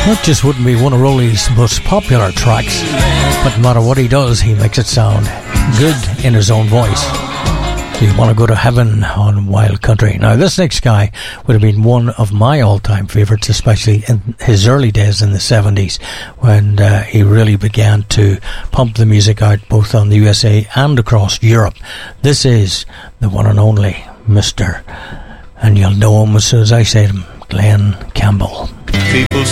That just wouldn't be one of Rolly's most popular tracks, but no matter what he does, he makes it sound good in his own voice. You want to go to heaven on Wild Country. Now, this next guy would have been one of my all-time favourites, especially in his early days in the 70s, when he really began to pump the music out both on the USA and across Europe. This is the one and only Mr., and you'll know him as soon as I say him, Glenn Campbell. People